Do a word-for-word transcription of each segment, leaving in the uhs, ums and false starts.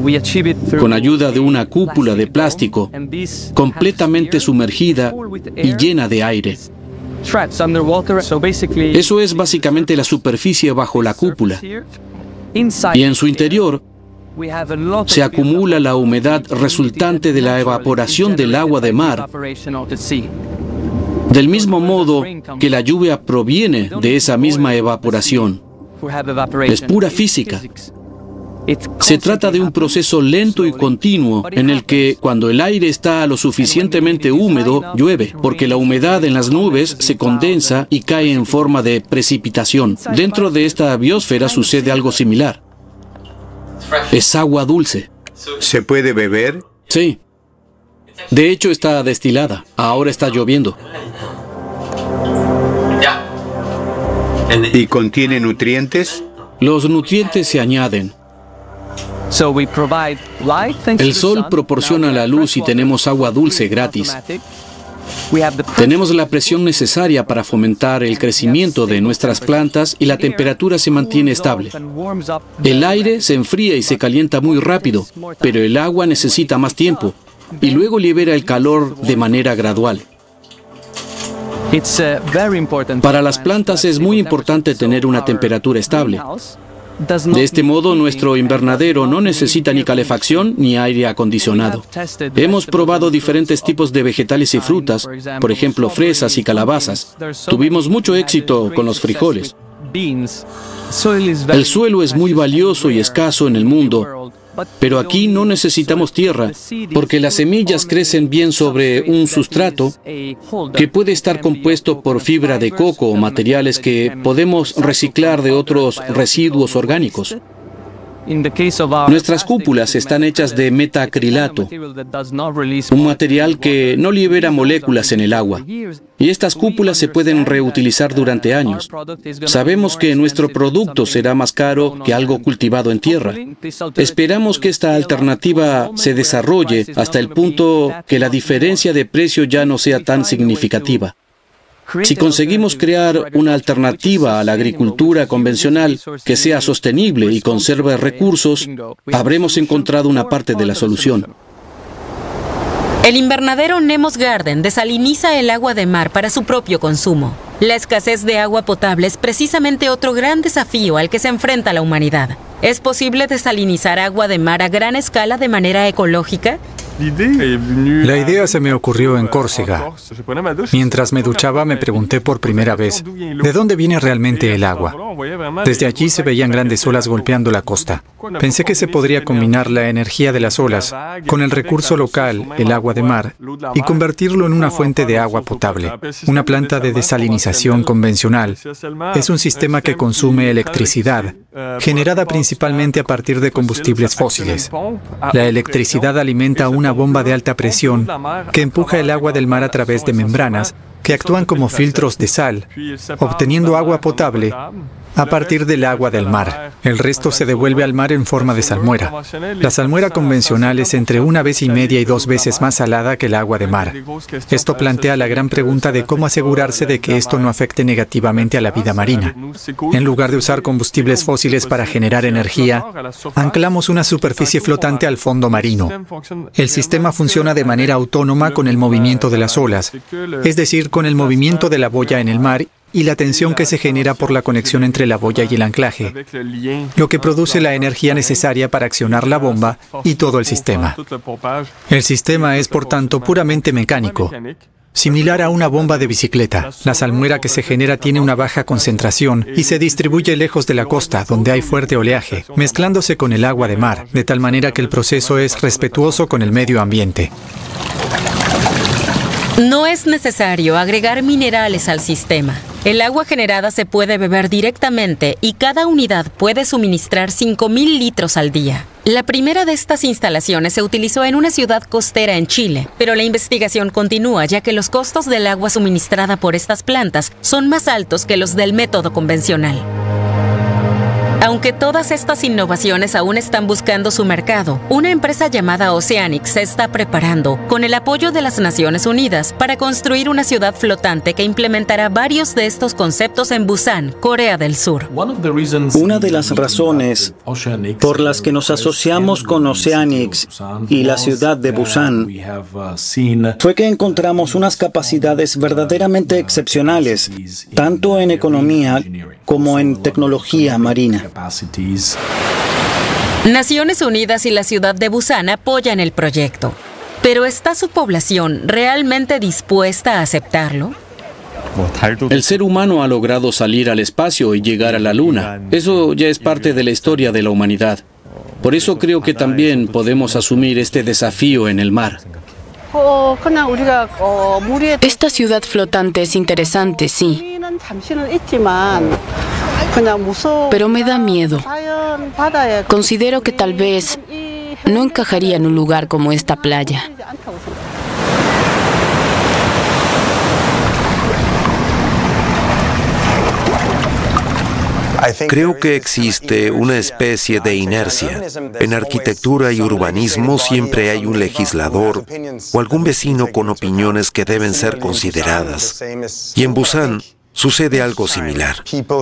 con ayuda de una cúpula de plástico completamente sumergida y llena de aire. Eso es básicamente la superficie bajo la cúpula. Y en su interior se acumula la humedad resultante de la evaporación del agua de mar, del mismo modo que la lluvia proviene de esa misma evaporación. Es pura física. Se trata de un proceso lento y continuo en el que, cuando el aire está lo suficientemente húmedo, llueve, porque la humedad en las nubes se condensa y cae en forma de precipitación. Dentro de esta biosfera sucede algo similar. Es agua dulce. ¿Se puede beber? Sí. De hecho, está destilada. Ahora está lloviendo. ¿Y contiene nutrientes? Los nutrientes se añaden. El sol proporciona la luz y tenemos agua dulce gratis. Tenemos la presión necesaria para fomentar el crecimiento de nuestras plantas y la temperatura se mantiene estable. El aire se enfría y se calienta muy rápido, pero el agua necesita más tiempo y luego libera el calor de manera gradual. Para las plantas es muy importante tener una temperatura estable. De este modo, nuestro invernadero no necesita ni calefacción ni aire acondicionado. Hemos probado diferentes tipos de vegetales y frutas, por ejemplo, fresas y calabazas. Tuvimos mucho éxito con los frijoles. El suelo es muy valioso y escaso en el mundo, pero aquí no necesitamos tierra, porque las semillas crecen bien sobre un sustrato que puede estar compuesto por fibra de coco o materiales que podemos reciclar de otros residuos orgánicos. Nuestras cúpulas están hechas de metacrilato, un material que no libera moléculas en el agua. Y estas cúpulas se pueden reutilizar durante años. Sabemos que nuestro producto será más caro que algo cultivado en tierra. Esperamos que esta alternativa se desarrolle hasta el punto que la diferencia de precio ya no sea tan significativa. Si conseguimos crear una alternativa a la agricultura convencional que sea sostenible y conserve recursos, habremos encontrado una parte de la solución. El invernadero Nemo's Garden desaliniza el agua de mar para su propio consumo. La escasez de agua potable es precisamente otro gran desafío al que se enfrenta la humanidad. ¿Es posible desalinizar agua de mar a gran escala de manera ecológica? La idea se me ocurrió en Córcega. Mientras me duchaba, me pregunté por primera vez, ¿de dónde viene realmente el agua? Desde allí se veían grandes olas golpeando la costa. Pensé que se podría combinar la energía de las olas con el recurso local, el agua de mar, y convertirlo en una fuente de agua potable. Una planta de desalinización convencional es un sistema que consume electricidad, generada principalmente a partir de combustibles fósiles. La electricidad alimenta una bomba de alta presión que empuja el agua del mar a través de membranas que actúan como filtros de sal, obteniendo agua potable a partir del agua del mar. El resto se devuelve al mar en forma de salmuera. La salmuera convencional es entre una vez y media y dos veces más salada que el agua de mar. Esto plantea la gran pregunta de cómo asegurarse de que esto no afecte negativamente a la vida marina. En lugar de usar combustibles fósiles para generar energía, anclamos una superficie flotante al fondo marino. El sistema funciona de manera autónoma con el movimiento de las olas, es decir, con el movimiento de la boya en el mar y la tensión que se genera por la conexión entre la boya y el anclaje, lo que produce la energía necesaria para accionar la bomba y todo el sistema. El sistema es, por tanto, puramente mecánico, similar a una bomba de bicicleta. La salmuera que se genera tiene una baja concentración y se distribuye lejos de la costa, donde hay fuerte oleaje, mezclándose con el agua de mar, de tal manera que el proceso es respetuoso con el medio ambiente. No es necesario agregar minerales al sistema. El agua generada se puede beber directamente y cada unidad puede suministrar cinco mil litros al día. La primera de estas instalaciones se utilizó en una ciudad costera en Chile, pero la investigación continúa ya que los costos del agua suministrada por estas plantas son más altos que los del método convencional. Aunque todas estas innovaciones aún están buscando su mercado, una empresa llamada Oceanic se está preparando, con el apoyo de las Naciones Unidas, para construir una ciudad flotante que implementará varios de estos conceptos en Busan, Corea del Sur. Una de las razones por las que nos asociamos con Oceanics y la ciudad de Busan fue que encontramos unas capacidades verdaderamente excepcionales, tanto en economía como en tecnología marina. Naciones Unidas y la ciudad de Busan apoyan el proyecto. ¿Pero está su población realmente dispuesta a aceptarlo? El ser humano ha logrado salir al espacio y llegar a la Luna. Eso ya es parte de la historia de la humanidad. Por eso creo que también podemos asumir este desafío en el mar. Esta ciudad flotante es interesante, sí. Pero me da miedo. Considero que tal vez no encajaría en un lugar como esta playa. Creo que existe una especie de inercia. En arquitectura y urbanismo siempre hay un legislador o algún vecino con opiniones que deben ser consideradas. Y en Busan sucede algo similar.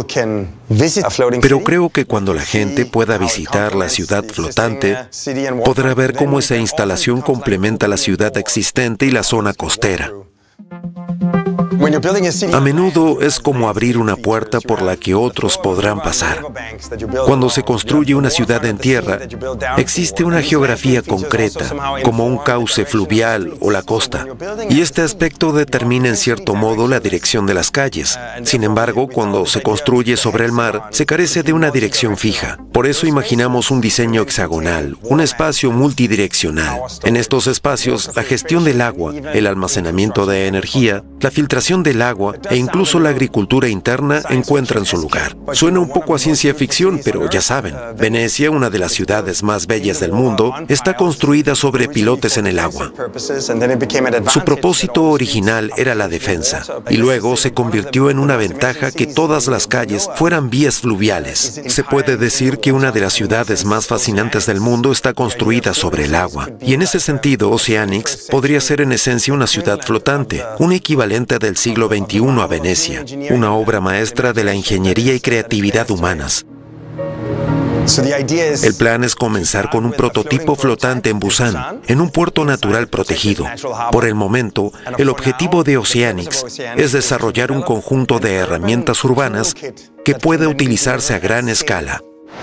Pero creo que cuando la gente pueda visitar la ciudad flotante, podrá ver cómo esa instalación complementa la ciudad existente y la zona costera. A menudo es como abrir una puerta por la que otros podrán pasar. Cuando se construye una ciudad en tierra, existe una geografía concreta, como un cauce fluvial o la costa, y este aspecto determina en cierto modo la dirección de las calles. Sin embargo, cuando se construye sobre el mar, se carece de una dirección fija. Por eso imaginamos un diseño hexagonal, un espacio multidireccional. En estos espacios, la gestión del agua, el almacenamiento de energía, la filtración del agua e incluso la agricultura interna encuentran su lugar. Suena un poco a ciencia ficción, pero ya saben, Venecia, una de las ciudades más bellas del mundo, está construida sobre pilotes en el agua. Su propósito original era la defensa, y luego se convirtió en una ventaja que todas las calles fueran vías fluviales. Se puede decir que una de las ciudades más fascinantes del mundo está construida sobre el agua, y en ese sentido Oceanics podría ser en esencia una ciudad flotante, un equivalente del siglo veintiuno a Venecia, una obra maestra de la ingeniería y creatividad humanas. El plan es comenzar con un prototipo flotante en Busan, en un puerto natural protegido. Por el momento, el objetivo de Oceanics es desarrollar un conjunto de herramientas urbanas que pueda utilizarse a gran escala.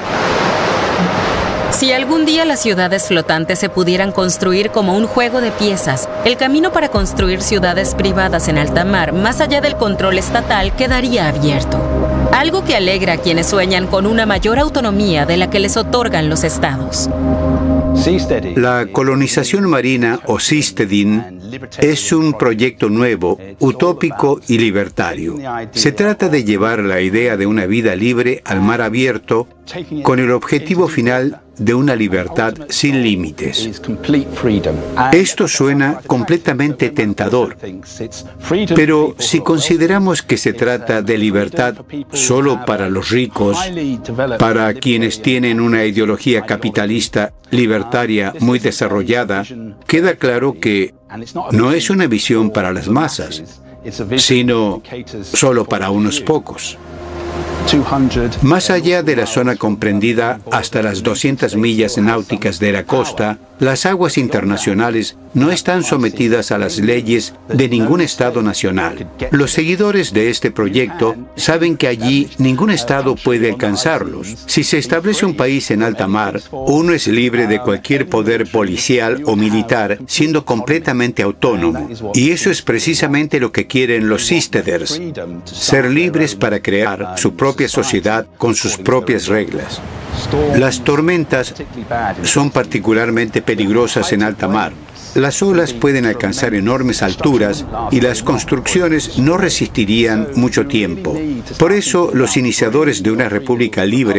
Si algún día las ciudades flotantes se pudieran construir como un juego de piezas, el camino para construir ciudades privadas en alta mar, más allá del control estatal, quedaría abierto. Algo que alegra a quienes sueñan con una mayor autonomía de la que les otorgan los estados. La colonización marina o Seasteading es un proyecto nuevo, utópico y libertario. Se trata de llevar la idea de una vida libre al mar abierto con el objetivo final de una libertad sin límites. Esto suena completamente tentador, pero si consideramos que se trata de libertad solo para los ricos, para quienes tienen una ideología capitalista libertaria muy desarrollada, queda claro que no es una visión para las masas, sino solo para unos pocos. Más allá de la zona comprendida hasta las doscientas millas náuticas de la costa, las aguas internacionales no están sometidas a las leyes de ningún estado nacional. Los seguidores de este proyecto saben que allí ningún estado puede alcanzarlos. Si se establece un país en alta mar, uno es libre de cualquier poder policial o militar, siendo completamente autónomo. Y eso es precisamente lo que quieren los Seasteaders: ser libres para crear su propia sociedad con sus propias reglas. Las tormentas son particularmente peligrosas en alta mar. Las olas pueden alcanzar enormes alturas y las construcciones no resistirían mucho tiempo. Por eso, los iniciadores de una república libre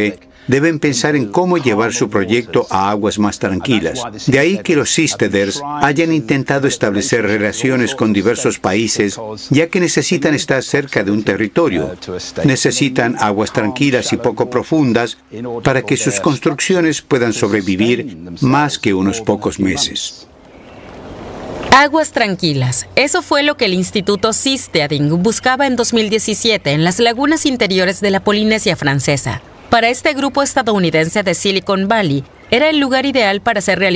deben pensar en cómo llevar su proyecto a aguas más tranquilas. De ahí que los seasteaders hayan intentado establecer relaciones con diversos países, ya que necesitan estar cerca de un territorio. Necesitan aguas tranquilas y poco profundas para que sus construcciones puedan sobrevivir más que unos pocos meses. Aguas tranquilas. Eso fue lo que el Instituto Seasteading buscaba en dos mil diecisiete en las lagunas interiores de la Polinesia Francesa. Para este grupo estadounidense de Silicon Valley, era el lugar ideal para hacer realidad